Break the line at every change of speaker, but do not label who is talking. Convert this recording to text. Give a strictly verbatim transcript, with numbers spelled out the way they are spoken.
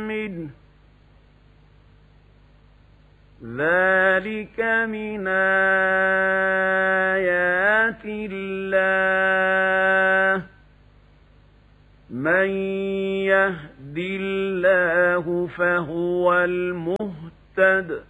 منه ذلك من آيات الله من يهد الله فهو المهتد